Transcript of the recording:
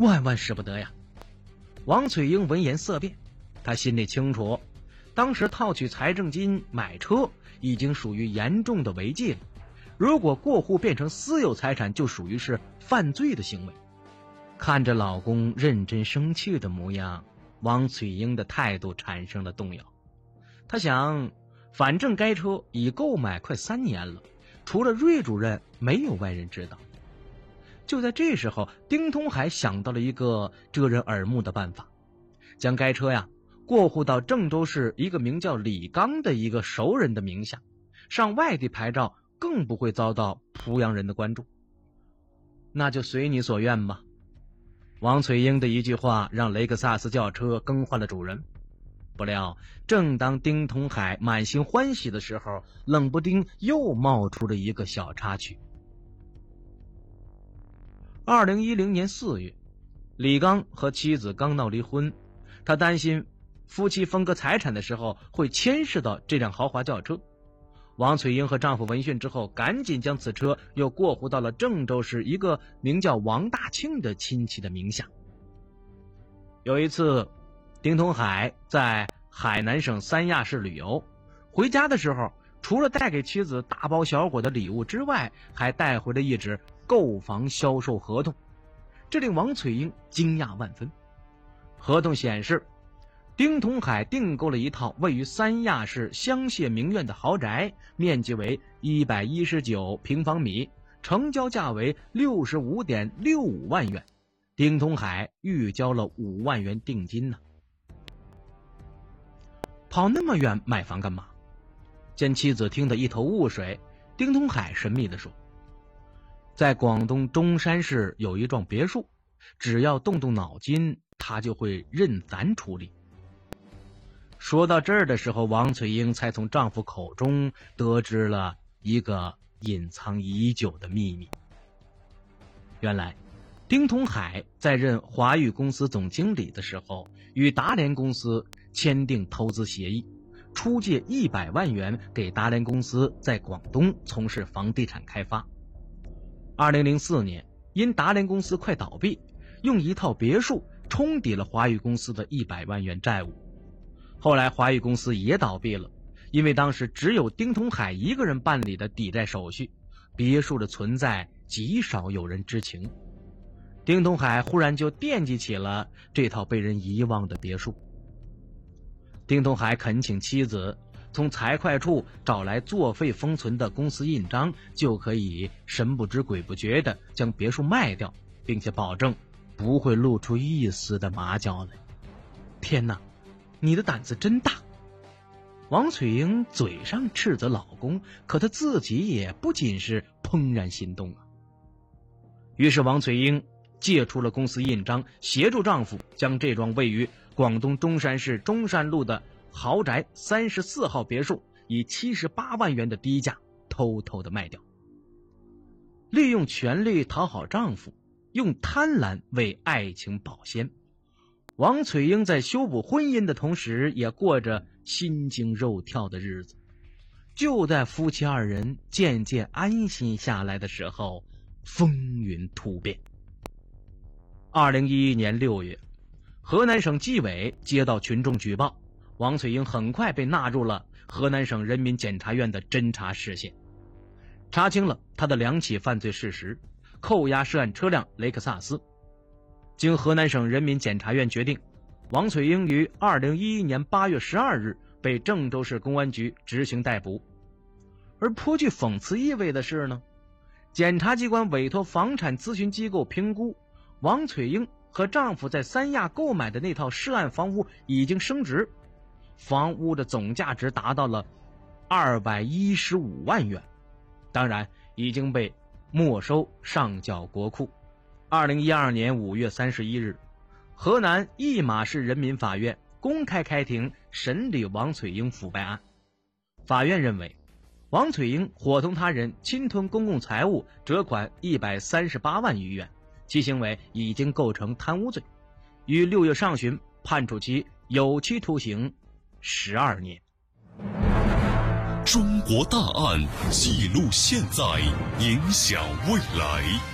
万万使不得呀！王翠英闻言色变，他心里清楚，当时套取财政金买车已经属于严重的违纪了，如果过户变成私有财产，就属于是犯罪的行为。看着老公认真生气的模样，王翠英的态度产生了动摇。她想，反正该车已购买快3年了，除了瑞主任，没有外人知道。就在这时候，丁通海想到了一个遮人耳目的办法，将该车过户到郑州市一个名叫李刚的一个熟人的名下，上外地牌照更不会遭到濮阳人的关注。那就随你所愿吧。王翠英的一句话让雷克萨斯轿车更换了主人。不料正当丁通海满心欢喜的时候，冷不丁又冒出了一个小插曲。2010年4月，李刚和妻子刚闹离婚，他担心夫妻分割财产的时候会牵涉到这辆豪华轿车。王翠英和丈夫闻讯之后，赶紧将此车又过户到了郑州市一个名叫王大庆的亲戚的名下。有一次，丁通海在海南省三亚市旅游，回家的时候，除了带给妻子大包小裹的礼物之外，还带回了一纸购房销售合同，这令王翠英惊讶万分。合同显示，丁通海订购了一套位于三亚市香榭名苑的豪宅，面积为119平方米，成交价为65.65万元。丁通海预交了5万元定金呢。跑那么远买房干嘛？见妻子听得一头雾水，丁通海神秘地说，在广东中山市有一幢别墅，只要动动脑筋，他就会认咱处理。说到这儿的时候，王翠英才从丈夫口中得知了一个隐藏已久的秘密。原来丁通海在任华域公司总经理的时候，与达联公司签订投资协议，出借100万元给达联公司在广东从事房地产开发。2004年，因达联公司快倒闭，用一套别墅冲抵了华域公司的100万元债务。后来华域公司也倒闭了，因为当时只有丁通海一个人办理的抵债手续，别墅的存在极少有人知情。丁通海忽然就惦记起了这套被人遗忘的别墅。丁通海恳请妻子从财会处找来作废封存的公司印章，就可以神不知鬼不觉地将别墅卖掉，并且保证不会露出一丝的马脚来。天哪，你的胆子真大！王翠英嘴上斥责老公，可她自己也不仅是怦然心动啊。于是王翠英借出了公司印章，协助丈夫将这幢位于广东中山市中山路的豪宅34号别墅以78万元的低价偷偷的卖掉。利用权力讨好丈夫，用贪婪为爱情保鲜，王翠英在修补婚姻的同时，也过着心惊肉跳的日子。就在夫妻二人渐渐安心下来的时候，风云突变。2011年6月，河南省纪委接到群众举报，王翠英很快被纳入了河南省人民检察院的侦查视线，查清了他的2起犯罪事实，扣押涉案车辆雷克萨斯。经河南省人民检察院决定，王翠英于2011年8月12日被郑州市公安局执行逮捕。而颇具讽刺意味的是呢，检察机关委托房产咨询机构评估，王翠英和丈夫在三亚购买的那套涉案房屋已经升值，房屋的总价值达到了215万元，当然已经被没收上缴国库。2012年5月31日，河南一马市人民法院公开开庭审理王翠英腐败案。法院认为，王翠英伙同他人侵吞公共财物，折款138万余元，其行为已经构成贪污罪，于6月上旬判处其有期徒刑12年。 中国大案记录现在，影响未来。